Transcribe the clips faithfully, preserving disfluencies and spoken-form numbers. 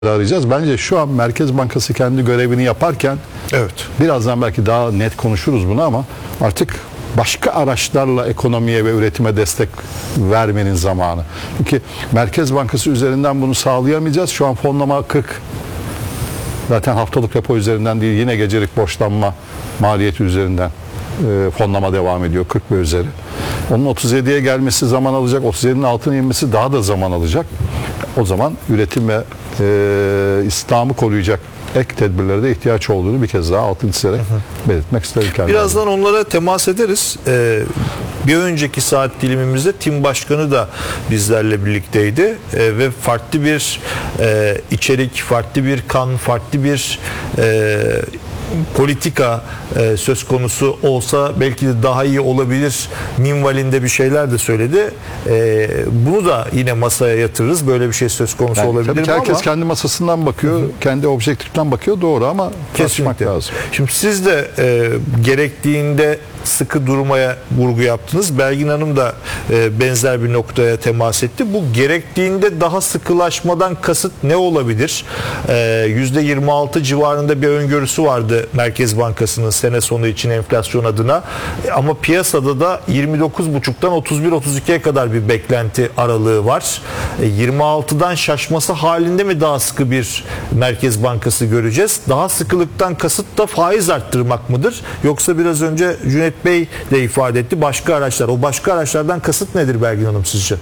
arayacağız. Bence şu an Merkez Bankası kendi görevini yaparken, evet, birazdan belki daha net konuşuruz bunu, ama artık başka araçlarla ekonomiye ve üretime destek vermenin zamanı. Çünkü Merkez Bankası üzerinden bunu sağlayamayacağız. Şu an fonlama kırk. Zaten haftalık repo üzerinden değil, yine gecelik borçlanma maliyeti üzerinden e, fonlama devam ediyor, kırk ve üzeri. Onun otuz yediye gelmesi zaman alacak, otuz yedinin altına inmesi daha da zaman alacak. O zaman üretim ve e, istihdamı koruyacak ek tedbirlere de ihtiyaç olduğunu bir kez daha altını çizerek belirtmek isterim kendime. Birazdan onlara temas ederiz. Ee, bir önceki saat dilimimizde Tim Başkanı da bizlerle birlikteydi ee, ve farklı bir e, içerik, farklı bir kan, farklı bir e, politika e, söz konusu olsa belki de daha iyi olabilir minvalinde bir şeyler de söyledi. E, bunu da yine masaya yatırırız. Böyle bir şey söz konusu yani, olabilir mi? Herkes ama kendi masasından bakıyor, hı hı. kendi objektiften bakıyor, doğru, ama tartışmak lazım. Şimdi siz de e, gerektiğinde sıkı durmaya vurgu yaptınız. Belgin Hanım da e, benzer bir noktaya temas etti. Bu gerektiğinde daha sıkılaşmadan kasıt ne olabilir? E, yüzde yirmi altı civarında bir öngörüsü vardı Merkez Bankası'nın sene sonu için enflasyon adına. E, ama piyasada da yirmi dokuz buçuktan otuz bir otuz ikiye kadar bir beklenti aralığı var. E, yirmi altıdan şaşması halinde mi daha sıkı bir Merkez Bankası göreceğiz? Daha sıkılıktan kasıt da faiz arttırmak mıdır? Yoksa biraz önce Cüneyt Bey de ifade etti, başka araçlar. O başka araçlardan kasıt nedir Belgin Hanım sizce?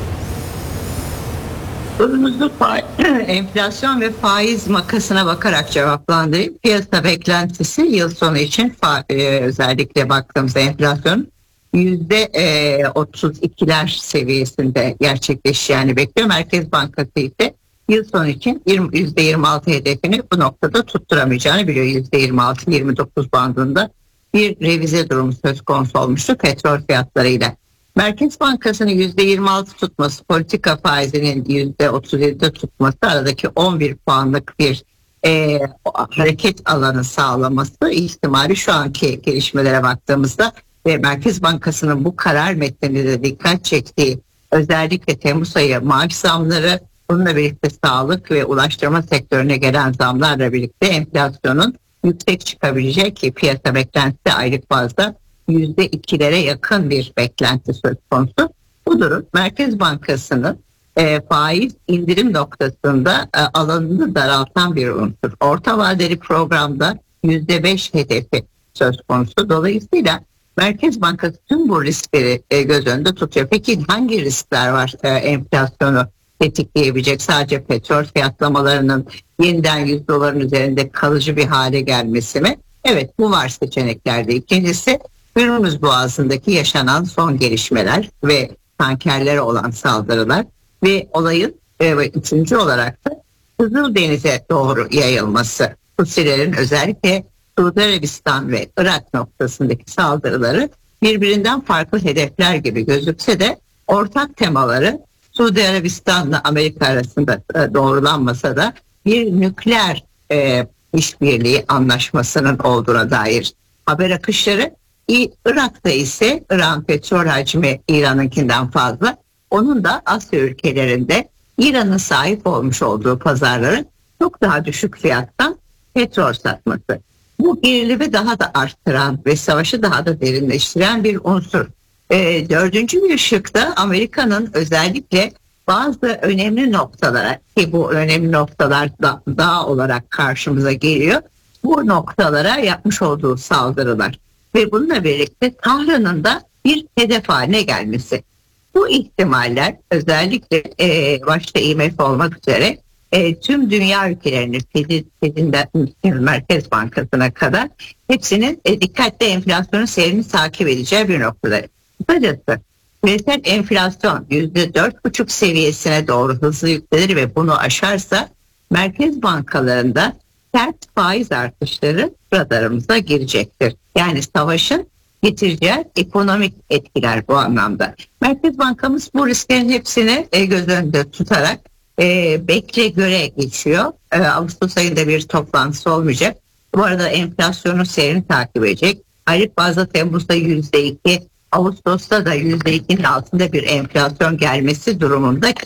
Sorumuzu enflasyon ve faiz makasına bakarak cevaplandırayım. Piyasa beklentisi yıl sonu için e, özellikle baktığımızda enflasyon yüzde otuz ikiler seviyesinde gerçekleşeceğini bekliyor. Merkez Bankası ise yıl sonu için yüzde yirmi altı hedefini bu noktada tutturamayacağını biliyor. yüzde yirmi altı yirmi dokuz bandında bir revize durumu söz konusu olmuştu petrol fiyatlarıyla. Merkez Bankası'nın yüzde yirmi altı tutması, politika faizinin yüzde otuz yedide tutması, aradaki on bir puanlık bir e, hareket alanı sağlaması ihtimali şu anki gelişmelere baktığımızda ve Merkez Bankası'nın bu karar metninde de dikkat çektiği özellikle Temmuz ayı maaş zamları, bununla birlikte sağlık ve ulaştırma sektörüne gelen zamlarla birlikte enflasyonun yüksek çıkabilecek ki piyasa beklentisi aylık bazda yüzde ikilere yakın bir beklenti söz konusu. Bu durum Merkez Bankası'nın e, faiz indirim noktasında e, alanını daraltan bir unsur. Orta vadeli programda yüzde beş hedefi söz konusu. Dolayısıyla Merkez Bankası tüm bu riskleri e, göz önünde tutuyor. Peki hangi riskler var e, enflasyonu tetikleyebilecek? Sadece petrol fiyatlamalarının yeniden yüz doların üzerinde kalıcı bir hale gelmesi mi? Evet, bu var seçeneklerde. İkincisi, Hürmüz Boğazı'ndaki yaşanan son gelişmeler ve tankerlere olan saldırılar ve olayın e, üçüncü olarak da Kızıldeniz'e doğru yayılması. Husilerin özellikle Suudi Arabistan ve Irak noktasındaki saldırıları birbirinden farklı hedefler gibi gözükse de ortak temaları Suudi Arabistan'la Amerika arasında doğrulanmasa da bir nükleer e, işbirliği anlaşmasının olduğuna dair haber akışları. Irak'ta ise İran petrol hacmi İran'ınkinden fazla. Onun da Asya ülkelerinde İran'ın sahip olmuş olduğu pazarların çok daha düşük fiyattan petrol satması. Bu gerilimi daha da arttıran ve savaşı daha da derinleştiren bir unsur. E, dördüncü bir şıkta Amerika'nın özellikle bazı önemli noktalara, ki bu önemli noktalar da, dağ olarak karşımıza geliyor, bu noktalara yapmış olduğu saldırılar ve bununla birlikte Tahran'ın da bir hedef haline gelmesi. Bu ihtimaller özellikle e, başta I M F olmak üzere e, tüm dünya ülkelerinin Fed'inden Merkez Bankası'na kadar hepsinin e, dikkatle enflasyonun seyrini takip edeceği bir noktada. Kısacası küresel enflasyon yüzde dört buçuk seviyesine doğru hızlı yükselir ve bunu aşarsa merkez bankalarında sert faiz artışları radarımıza girecektir. Yani savaşın getireceği ekonomik etkiler bu anlamda. Merkez Bankamız bu risklerin hepsini e, göz önünde tutarak e, bekle göre geçiyor. E, Ağustos ayında bir toplantısı olmayacak. Bu arada enflasyonun seyrini takip edecek. Aylık bazda Temmuz'da yüzde iki, Ağustos'ta da yüzde ikinin altında bir enflasyon gelmesi durumunda ki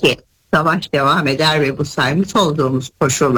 savaş devam eder ve bu saymış olduğumuz koşullar